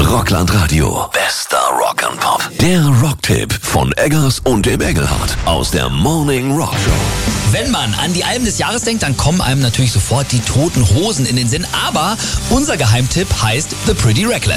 Rockland Radio. Bester Rock and Pop. Der Rocktipp von Eggers und dem Engelhardt aus der Morning Rock Show. Wenn man an die Alben des Jahres denkt, dann kommen einem natürlich sofort die Toten Hosen in den Sinn. Aber unser Geheimtipp heißt The Pretty Reckless.